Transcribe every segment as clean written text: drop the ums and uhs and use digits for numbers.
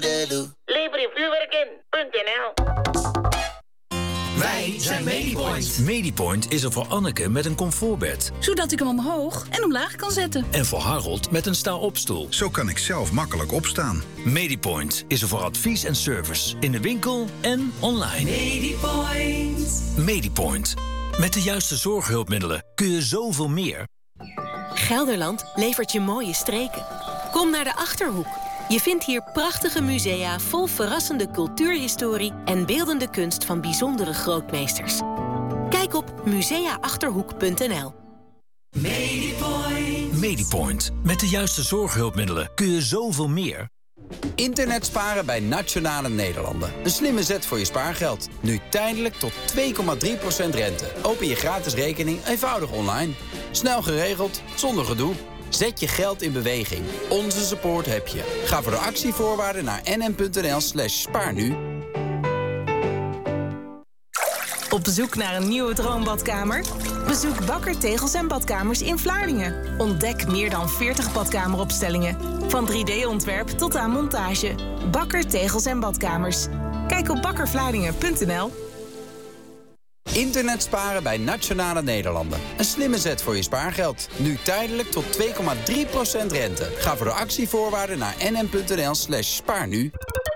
Lever je vuurwerk in.nl. Wij zijn Medipoint. Medipoint is er voor Anneke met een comfortbed. Zodat ik hem omhoog en omlaag kan zetten. En voor Harold met een sta-opstoel. Zo kan ik zelf makkelijk opstaan. Medipoint is er voor advies en service. In de winkel en online. Medipoint. Medipoint. Met de juiste zorghulpmiddelen kun je zoveel meer. Gelderland levert je mooie streken. Kom naar de Achterhoek. Je vindt hier prachtige musea vol verrassende cultuurhistorie en beeldende kunst van bijzondere grootmeesters. Kijk op museaachterhoek.nl. Medipoint. Medipoint. Met de juiste zorghulpmiddelen kun je zoveel meer. Internet sparen bij Nationale Nederlanden. Een slimme zet voor je spaargeld. Nu tijdelijk tot 2,3% rente. Open je gratis rekening eenvoudig online. Snel geregeld, zonder gedoe. Zet je geld in beweging. Onze support heb je. Ga voor de actievoorwaarden naar nm.nl/spaarnu. Op zoek naar een nieuwe droombadkamer? Bezoek Bakker Tegels en Badkamers in Vlaardingen. Ontdek meer dan 40 badkameropstellingen. Van 3D-ontwerp tot aan montage. Bakker Tegels en Badkamers. Kijk op bakkervlaardingen.nl. Internet sparen bij Nationale Nederlanden. Een slimme zet voor je spaargeld. Nu tijdelijk tot 2,3% rente. Ga voor de actievoorwaarden naar nm.nl/spaarnu.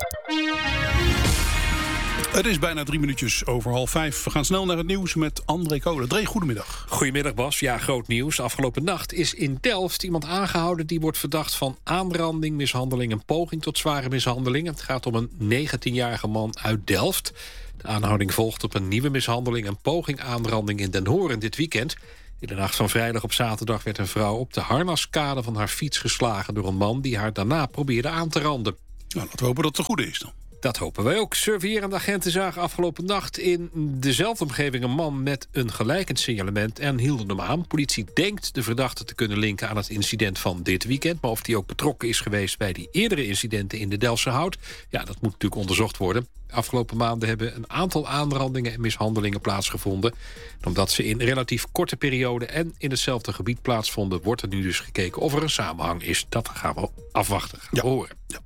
Het is bijna 3 minuutjes over 4:30. We gaan snel naar het nieuws met André Kolen. André, goedemiddag. Goedemiddag Bas. Ja, groot nieuws. Afgelopen nacht is in Delft iemand aangehouden die wordt verdacht van aanranding, mishandeling en poging tot zware mishandeling. Het gaat om een 19-jarige man uit Delft. De aanhouding volgt op een nieuwe mishandeling en poging aanranding in Den Hoorn dit weekend. In de nacht van vrijdag op zaterdag werd een vrouw op de harnaskade van haar fiets geslagen door een man die haar daarna probeerde aan te randen. Nou, laten we hopen dat het een goede is dan. Dat hopen wij ook. Surveillerende agenten zagen afgelopen nacht in dezelfde omgeving een man met een gelijkend signalement en hielden hem aan. Politie denkt de verdachte te kunnen linken aan het incident van dit weekend. Maar of die ook betrokken is geweest bij die eerdere incidenten in de Delftse Hout, ja, dat moet natuurlijk onderzocht worden. Afgelopen maanden hebben een aantal aanrandingen en mishandelingen plaatsgevonden. En omdat ze in relatief korte periode en in hetzelfde gebied plaatsvonden, wordt er nu dus gekeken of er een samenhang is. Dat gaan we afwachten, gaan we horen. Ja.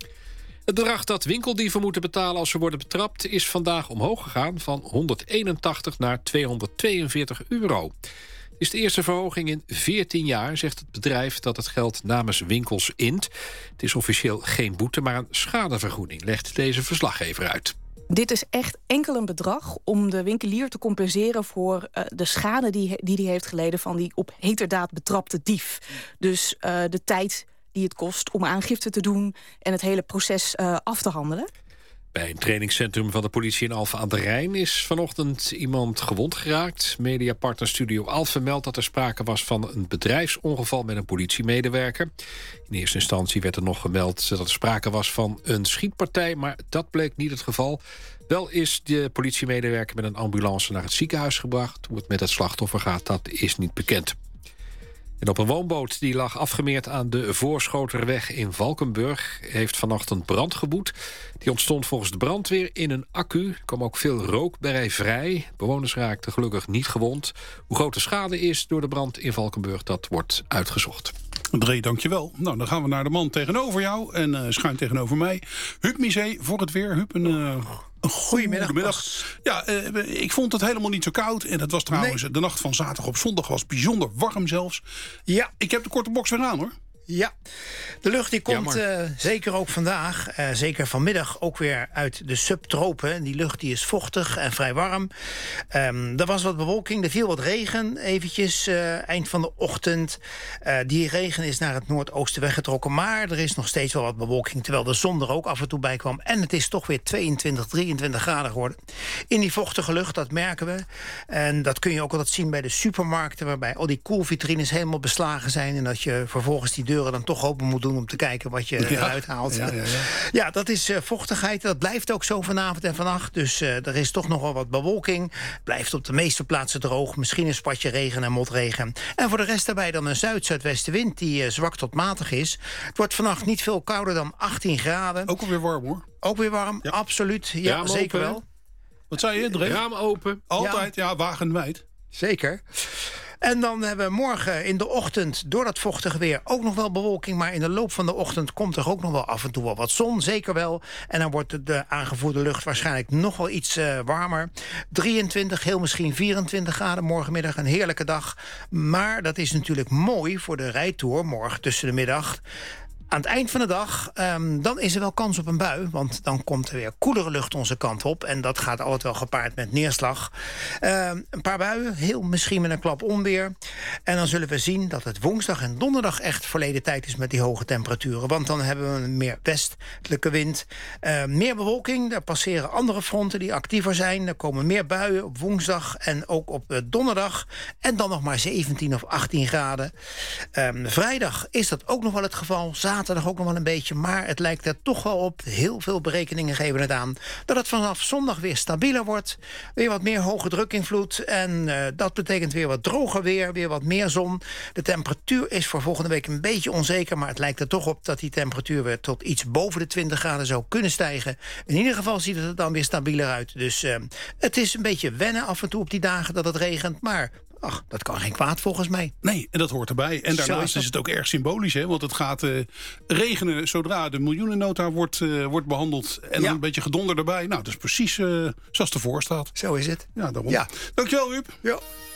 Het bedrag dat winkeldieven moeten betalen als ze worden betrapt is vandaag omhoog gegaan van 181 naar 242 euro. Het is de eerste verhoging in 14 jaar, zegt het bedrijf dat het geld namens winkels int. Het is officieel geen boete, maar een schadevergoeding, legt deze verslaggever uit. Dit is echt enkel een bedrag om de winkelier te compenseren voor de schade die hij heeft geleden van die op heterdaad betrapte dief. Dus de tijd die het kost om aangifte te doen en het hele proces af te handelen. Bij een trainingscentrum van de politie in Alphen aan de Rijn is vanochtend iemand gewond geraakt. Mediapartner Studio Alphen meldt dat er sprake was van een bedrijfsongeval met een politiemedewerker. In eerste instantie werd er nog gemeld dat er sprake was van een schietpartij, maar dat bleek niet het geval. Wel is de politiemedewerker met een ambulance naar het ziekenhuis gebracht. Hoe het met het slachtoffer gaat, dat is niet bekend. En op een woonboot die lag afgemeerd aan de Voorschoterweg in Valkenburg heeft vannacht een brand gewoed. Die ontstond volgens de brandweer in een accu. Er kwam ook veel rook bij vrij. Bewoners raakten gelukkig niet gewond. Hoe groot de schade is door de brand in Valkenburg, dat wordt uitgezocht. André, dankjewel. Nou, dan gaan we naar de man tegenover jou en schuin tegenover mij. Huub Misé voor het weer. Huub, een goedemiddag. Ja, ik vond het helemaal niet zo koud. En het was trouwens de nacht van zaterdag op zondag was bijzonder warm zelfs. Ja. Ik heb de korte box weer aan, hoor. Ja, de lucht die komt zeker ook vandaag, zeker vanmiddag ook weer uit de subtropen. Die lucht die is vochtig en vrij warm. Er was wat bewolking, er viel wat regen eventjes eind van de ochtend. Die regen is naar het noordoosten weggetrokken, maar er is nog steeds wel wat bewolking, terwijl de zon er ook af en toe bij kwam. En het is toch weer 22, 23 graden geworden. In die vochtige lucht, dat merken we. En dat kun je ook altijd zien bij de supermarkten, waarbij al die koelvitrines helemaal beslagen zijn en dat je vervolgens die deuren dan toch open moet doen om te kijken wat je eruit haalt. Ja, dat is vochtigheid. Dat blijft ook zo vanavond en vannacht. Dus er is toch nog wel wat bewolking. Blijft op de meeste plaatsen droog. Misschien een spatje regen en motregen. En voor de rest daarbij dan een zuid-zuidwestenwind die zwak tot matig is. Het wordt vannacht niet veel kouder dan 18 graden. Ook alweer warm, hoor. Ook weer warm, absoluut. Ja, raam zeker open. wel. Wat zei je, Dre? Raam open. Altijd, ja, wagenwijd. Zeker. En dan hebben we morgen in de ochtend door dat vochtige weer ook nog wel bewolking. Maar in de loop van de ochtend komt er ook nog wel af en toe wel wat zon. Zeker wel. En dan wordt de aangevoerde lucht waarschijnlijk nog wel iets warmer. 23, heel misschien 24 graden morgenmiddag. Een heerlijke dag. Maar dat is natuurlijk mooi voor de rijtour morgen tussen de middag. Aan het eind van de dag, dan is er wel kans op een bui. Want dan komt er weer koelere lucht onze kant op. En dat gaat altijd wel gepaard met neerslag. Een paar buien, heel misschien met een klap onweer. En dan zullen we zien dat het woensdag en donderdag echt verleden tijd is met die hoge temperaturen. Want dan hebben we een meer westelijke wind. Meer bewolking, er passeren andere fronten die actiever zijn. Er komen meer buien op woensdag en ook op donderdag. En dan nog maar 17 of 18 graden. Vrijdag is dat ook nog wel het geval. Zaterdag ook nog wel een beetje, maar het lijkt er toch wel op. Heel veel berekeningen geven het aan dat het vanaf zondag weer stabieler wordt. Weer wat meer hoge drukinvloed. En dat betekent weer wat droger weer wat meer zon. De temperatuur is voor volgende week een beetje onzeker, maar het lijkt er toch op dat die temperatuur weer tot iets boven de 20 graden zou kunnen stijgen. In ieder geval ziet het er dan weer stabieler uit. Dus het is een beetje wennen af en toe op die dagen dat het regent, maar ach, dat kan geen kwaad volgens mij. Nee, en dat hoort erbij. En daarnaast is het ook erg symbolisch, hè? Want het gaat regenen zodra de miljoenennota wordt behandeld. En dan een beetje gedonder erbij. Nou, dat is precies zoals ervoor staat. Zo is het. Ja, daarom. Ja. Dankjewel, Huub. Ja.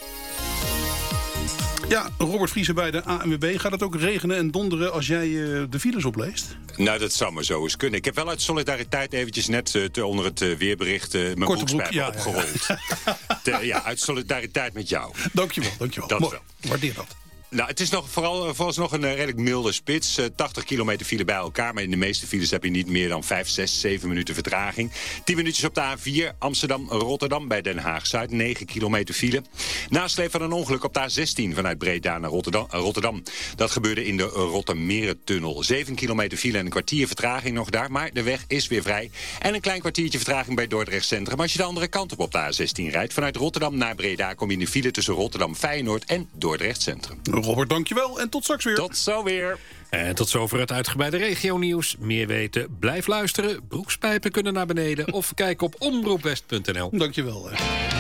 Ja, Robert Vriezen bij de ANWB. Gaat het ook regenen en donderen als jij de files opleest? Nou, dat zou maar zo eens kunnen. Ik heb wel uit solidariteit eventjes net onder het weerbericht mijn broekspijp opgerold. Uit solidariteit met jou. Dankjewel. Dat Mooi. wel. Waardeer dat. Nou, het is nog vooralsnog een redelijk milde spits. 80 kilometer file bij elkaar. Maar in de meeste files heb je niet meer dan 5, 6, 7 minuten vertraging. 10 minuutjes op de A4 Amsterdam-Rotterdam bij Den Haag-Zuid. 9 kilometer file. Nasleep van een ongeluk op de A16 vanuit Breda naar Rotterdam. Dat gebeurde in de Rottermerentunnel. 7 kilometer file en een kwartier vertraging nog daar. Maar de weg is weer vrij. En een klein kwartiertje vertraging bij Dordrecht Centrum. Als je de andere kant op de A16 rijdt. Vanuit Rotterdam naar Breda kom je in de file tussen Rotterdam-Feyenoord en Dordrecht Centrum. Robert, dankjewel en tot straks weer. Tot zo weer. En tot zover het uitgebreide regionieuws. Meer weten, blijf luisteren. Broekspijpen kunnen naar beneden. Of kijk op omroepwest.nl. Dankjewel.